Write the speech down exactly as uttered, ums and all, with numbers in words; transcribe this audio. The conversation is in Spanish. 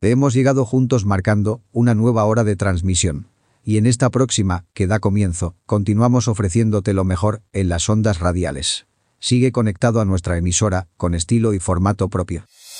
Hemos llegado juntos marcando una nueva hora de transmisión. Y en esta próxima, que da comienzo, continuamos ofreciéndote lo mejor en las ondas radiales. Sigue conectado a nuestra emisora, con estilo y formato propio.